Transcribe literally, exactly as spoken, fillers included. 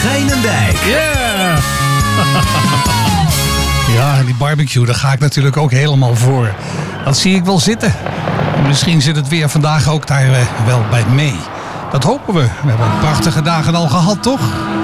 Geinendijk. Yeah! Ja, die barbecue, daar ga ik natuurlijk ook helemaal voor. Dat zie ik wel zitten. Misschien zit het weer vandaag ook daar uh, wel bij mee. Dat hopen we. We hebben prachtige dagen al gehad, toch?